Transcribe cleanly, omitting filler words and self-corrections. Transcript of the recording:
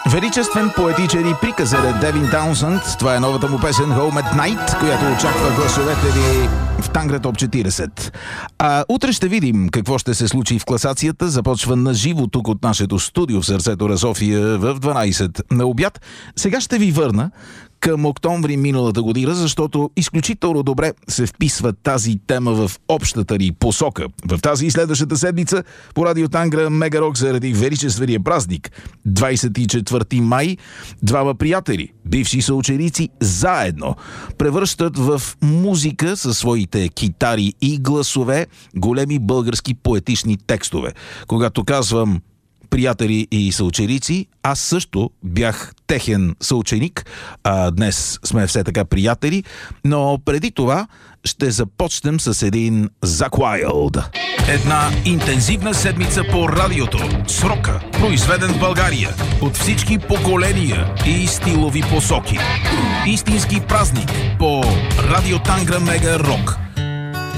Величествен, поетичен и приказен Девин Таунсънд. Това е новата му песен Home at Night, която очаква гласовете ви в Тангра Топ 40. Утре ще видим какво ще се случи в класацията. Започва на живо тук от нашето студио в сърцето на София в 12 на обяд. Сега ще ви върна към октомври миналата година, защото изключително добре се вписва тази тема в общата ни посока. В тази и следващата седмица по Радио Тангра Мегарок заради величествения празник 24 май двама приятели, бивши съученици, заедно превръщат в музика със своите китари и гласове големи български поетични текстове. Когато казвам приятели и съученици, аз също бях техен съученик, днес сме все така приятели, но преди това ще започнем с един Зак Уайлд. Една интензивна седмица по радиото с рока, произведен в България от всички поколения и стилови посоки. Истински празник по Радио Тангра Мега Рок.